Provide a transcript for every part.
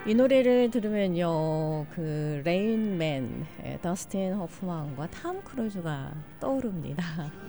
이 노래를 들으면요, 그 레인맨, 더스틴 호프만과 톰 크루즈가 떠오릅니다.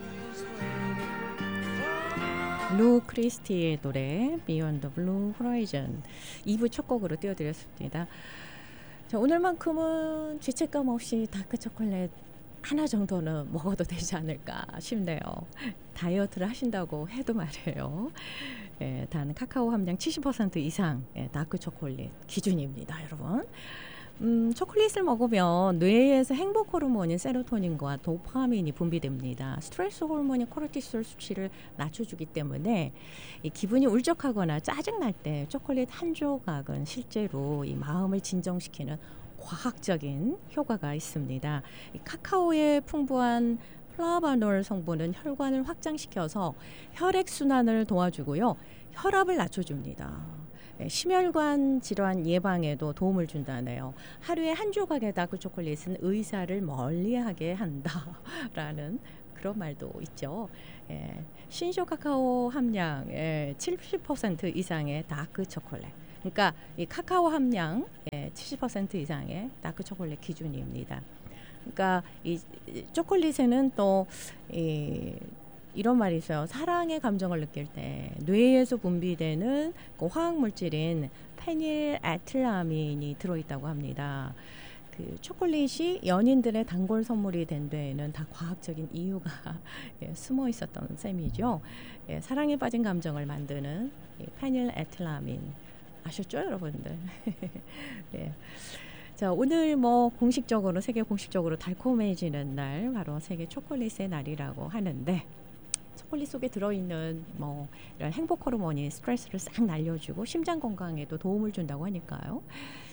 루 크리스티의 노래 Beyond the Blue Horizon 2부 첫 곡으로 띄워드렸습니다. 자, 오늘만큼은 죄책감 없이 다크 초콜릿 하나 정도는 먹어도 되지 않을까 싶네요. 다이어트를 하신다고 해도 말이에요. 단 카카오 함량 70% 이상 다크 초콜릿 기준입니다, 여러분. 초콜릿을 먹으면 뇌에서 행복 호르몬인 세로토닌과 도파민이 분비됩니다. 스트레스 호르몬인 코르티솔 수치를 낮춰주기 때문에 이 기분이 울적하거나 짜증날 때 초콜릿 한 조각은 실제로 이 마음을 진정시키는 과학적인 효과가 있습니다. 이 카카오의 풍부한 플라바놀 성분은 혈관을 확장시켜서 혈액순환을 도와주고요. 혈압을 낮춰줍니다. 심혈관 질환 예방에도 도움을 준다네요. 하루에 한 조각의 다크 초콜릿은 의사를 멀리하게 한다라는 그런 말도 있죠. 신쇼 카카오 함량 70% 이상의 다크 초콜릿. 그러니까 이 카카오 함량 70% 이상의 다크 초콜릿 기준입니다. 그러니까 이 초콜릿에는 또 이런 말이 있어요. 사랑의 감정을 느낄 때 뇌에서 분비되는 그 화학 물질인 페닐에틸라민이 들어있다고 합니다. 그 초콜릿이 연인들의 단골 선물이 된 데에는 다 과학적인 이유가 숨어 있었던 셈이죠. 사랑에 빠진 감정을 만드는 페닐에틸라민 아셨죠, 여러분들? 네. 자, 오늘 공식적으로 세계 공식적으로 달콤해지는 날, 바로 세계 초콜릿의 날이라고 하는데, 초콜릿 속에 들어있는 이런 행복 호르몬이 스트레스를 싹 날려주고 심장 건강에도 도움을 준다고 하니까요.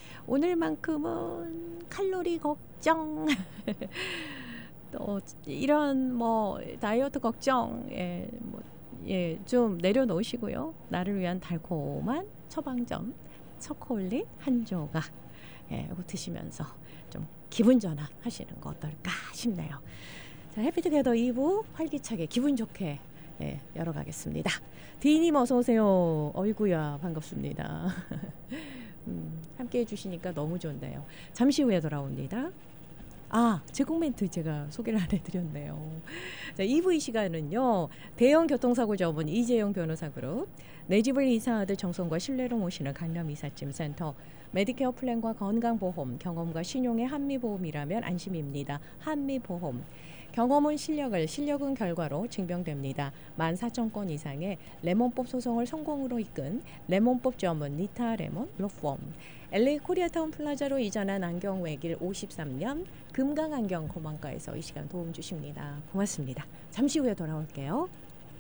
오늘만큼은 칼로리 걱정, 또 이런 다이어트 걱정, 좀 내려놓으시고요. 나를 위한 달콤한 처방전 초콜릿 한 조각 이거 드시면서 좀 기분 전환 하시는 거 어떨까 싶네요. 자, 해피투게더 2부 활기차게 기분 좋게 열어가겠습니다. 디님 어서 오세요. 어이구야 반갑습니다. 함께 해주시니까 너무 좋네요. 잠시 후에 돌아옵니다. 제공 멘트 제가 소개를 안 해드렸네요. 자, 2부 이 시간은요. 대형 교통사고 전문 이재용 변호사 그룹, 내 집을 이사하듯 정성과 신뢰로 모시는 강남 이삿짐 센터, 메디케어 플랜과 건강보험, 경험과 신용의 한미보험이라면 안심입니다. 한미보험. 경험은 실력은 결과로 증명됩니다. 14,000건 이상의 레몬법 소송을 성공으로 이끈 레몬법 전문 니타레몬 로펌, LA 코리아타운 플라자로 이전한 안경 외길 53년 금강안경 고만가에서 이 시간 도움 주십니다. 고맙습니다. 잠시 후에 돌아올게요.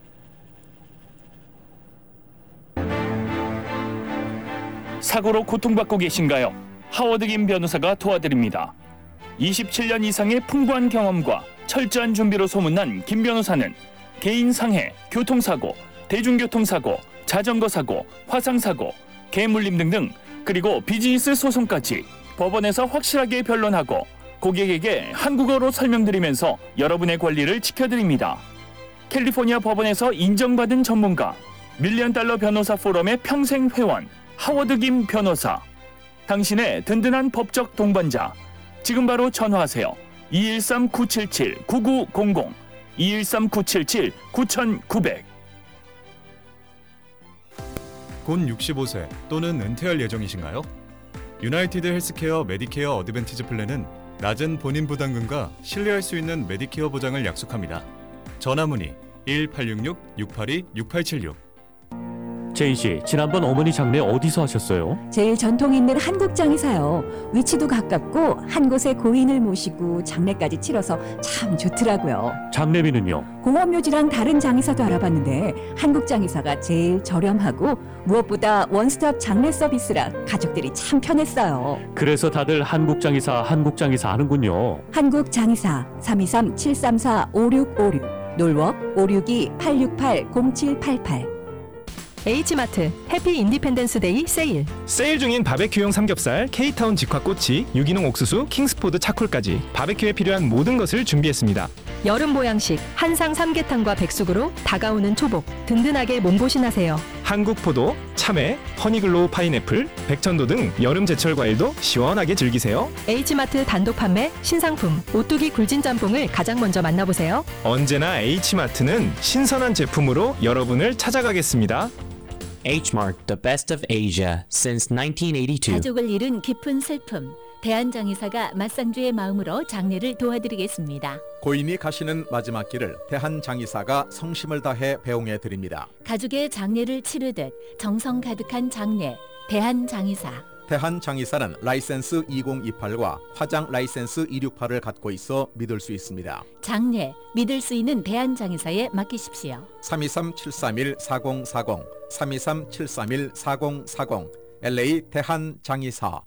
사고로 고통받고 계신가요? 하워드 김 변호사가 도와드립니다. 27년 이상의 풍부한 경험과 철저한 준비로 소문난 김 변호사는 개인 상해, 교통사고, 대중교통사고, 자전거사고, 화상사고, 개물림 등등, 그리고 비즈니스 소송까지 법원에서 확실하게 변론하고 고객에게 한국어로 설명드리면서 여러분의 권리를 지켜드립니다. 캘리포니아 법원에서 인정받은 전문가, $1,000,000 변호사 포럼의 평생 회원, 하워드 김 변호사. 당신의 든든한 법적 동반자. 지금 바로 전화하세요. 213-977-9900, 213-977-9900. 곧 65세 또는 은퇴할 예정이신가요? 유나이티드 헬스케어 메디케어 어드밴티지 플랜은 낮은 본인 부담금과 신뢰할 수 있는 메디케어 보장을 약속합니다. 전화문의 1866-682-6876. 제인 씨, 지난번 어머니 장례 어디서 하셨어요? 제일 전통 있는 한국장에서요. 위치도 가깝고 한 곳에 고인을 모시고 장례까지 치러서 참 좋더라고요. 장례비는요? 공업묘지랑 다른 장의사도 알아봤는데 한국장의사가 제일 저렴하고 무엇보다 원스톱 장례 서비스라 가족들이 참 편했어요. 그래서 다들 한국장의사 하는군요. 한국장의사 323-734-5656, 놀워 562-868-0788. H마트 해피 인디펜던스 데이 세일. 세일 중인 바베큐용 삼겹살, K타운 직화꼬치, 유기농 옥수수, 킹스포드 차콜까지 바베큐에 필요한 모든 것을 준비했습니다. 여름 보양식 한상 삼계탕과 백숙으로 다가오는 초복 든든하게 몸보신하세요. 한국 포도, 참외, 허니글로우 파인애플, 백천도 등 여름 제철 과일도 시원하게 즐기세요. H마트 단독 판매 신상품 오뚜기 굴진 짬뽕을 가장 먼저 만나보세요. 언제나 H마트는 신선한 제품으로 여러분을 찾아가겠습니다. H-Mart, the best of Asia since 1982. 가족을 잃은 깊은 슬픔. 대한장의사가 맞상주의 마음으로 장례를 도와드리겠습니다. 고인이 가시는 마지막 길을 대한장의사가 성심을 다해 배웅해 드립니다. 가족의 장례를 치르듯 정성 가득한 장례. 대한장의사. 대한장의사는 라이센스 2028과 화장 라이센스 268을 갖고 있어 믿을 수 있습니다. 장례, 믿을 수 있는 대한장의사에 맡기십시오. 323-731-4040, 323-731-4040, LA 대한장의사.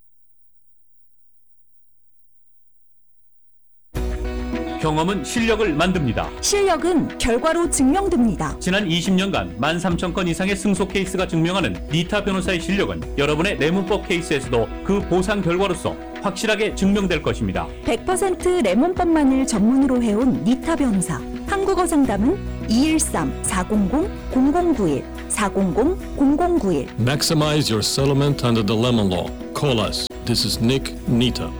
경험은 실력을 만듭니다. 실력은 결과로 증명됩니다. 지난 20년간 13,000건 이상의 승소 케이스가 증명하는 니타 변호사의 실력은 여러분의 내문법 케이스에서도 그 보상 결과로서 확실하게 증명될 것입니다. 100% 레몬법만을 전문으로 해온 니타 변호사. 한국어 상담은 213-400-0091, 400-0091. Maximize your settlement under the lemon law. Call us. This is Nick Nita.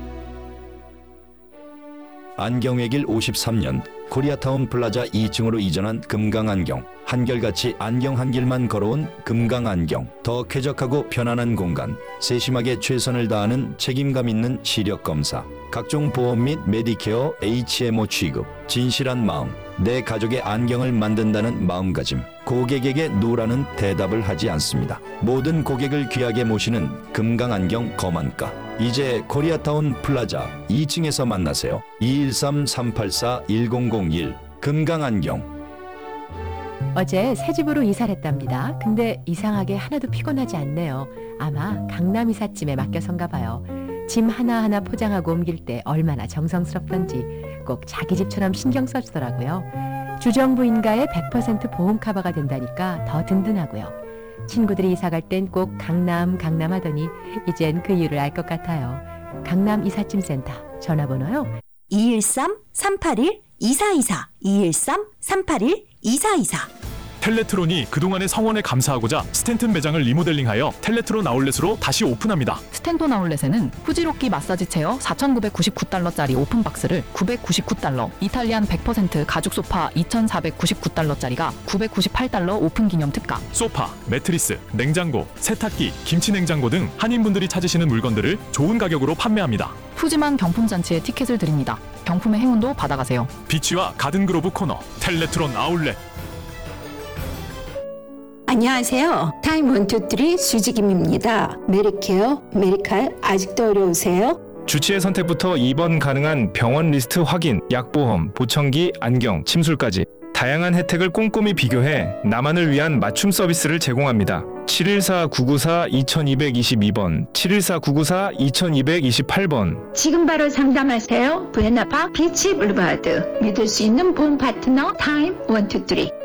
안경의 길 53년 코리아타운 플라자 2층으로 이전한 금강안경. 한결같이 안경 한 길만 걸어온 금강안경. 더 쾌적하고 편안한 공간. 세심하게 최선을 다하는 책임감 있는 시력 검사. 각종 보험 및 메디케어 HMO 취급. 진실한 마음. 내 가족의 안경을 만든다는 마음가짐. 고객에게 노라는 대답을 하지 않습니다. 모든 고객을 귀하게 모시는 금강안경 검안가. 이제 코리아타운 플라자 2층에서 만나세요. 213-384-1001 금강안경. 어제 새 집으로 이사를 했답니다. 근데 이상하게 하나도 피곤하지 않네요. 아마 강남 이삿짐에 맡겨선가 봐요. 짐 하나하나 포장하고 옮길 때 얼마나 정성스럽던지 꼭 자기 집처럼 신경 써주더라고요. 주정부인가에 100% 보험 커버가 된다니까 더 든든하고요. 친구들이 이사 갈 땐 꼭 강남 하더니 이젠 그 이유를 알 것 같아요. 강남 이삿짐 센터 전화번호요. 213-381-2424 213-381-2424. 텔레트론이 그동안의 성원에 감사하고자 스탠튼 매장을 리모델링하여 텔레트론 아울렛으로 다시 오픈합니다. 스탠톤 아울렛에는 후지로키 마사지 체어 4,999달러짜리 오픈박스를 999달러, 이탈리안 100% 가죽 소파 2,499달러짜리가 998달러 오픈 기념 특가. 소파, 매트리스, 냉장고, 세탁기, 김치 냉장고 등 한인분들이 찾으시는 물건들을 좋은 가격으로 판매합니다. 푸짐한 경품 잔치에 티켓을 드립니다. 경품의 행운도 받아가세요. 비치와 가든그로브 코너 텔레트론 아울렛. 안녕하세요. 타임 123 수지김입니다. 메디케어, 메디칼 아직도 어려우세요? 주치의 선택부터 입원 가능한 병원 리스트 확인, 약보험, 보청기, 안경, 침술까지 다양한 혜택을 꼼꼼히 비교해 나만을 위한 맞춤 서비스를 제공합니다. 714-994-2222번, 714-994-2228번. 지금 바로 상담하세요. 부에나파 비치 블루바드. 믿을 수 있는 보험 파트너 타임 123.